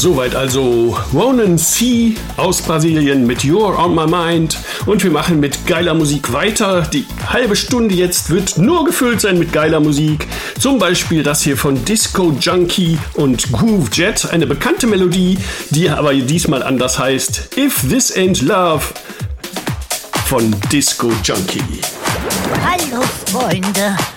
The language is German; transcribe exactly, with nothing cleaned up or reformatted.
Soweit also Ronan C. aus Brasilien mit You're on My Mind. Und wir machen mit geiler Musik weiter. Die halbe Stunde jetzt wird nur gefüllt sein mit geiler Musik. Zum Beispiel das hier von Disco Junkie und Groove Jet. Eine bekannte Melodie, die aber diesmal anders heißt. If This Ain't Love von Disco Junkie. Hallo Freunde.